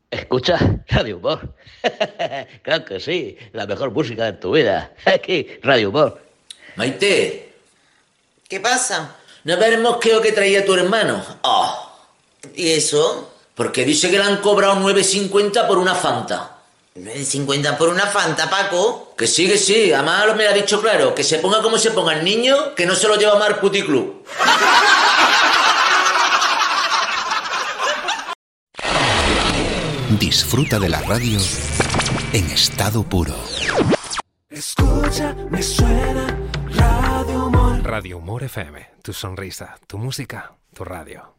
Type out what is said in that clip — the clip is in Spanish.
Escucha Radio Humor. Claro que sí, la mejor música de tu vida. Aquí, Radio Humor. Maite, ¿Qué pasa? ¿no haber mosqueo que traía tu hermano? Oh, ¿Y eso? porque dice que le han cobrado 9,50 por una Fanta. 9,50 por una Fanta, Paco. Que sí, además me lo ha dicho claro, que se ponga como se ponga el niño, que no se lo lleva más al puticlub. Disfruta de la radio en estado puro. Escucha, me suena Radio Humor. Radio Humor FM, tu sonrisa, tu música, tu radio.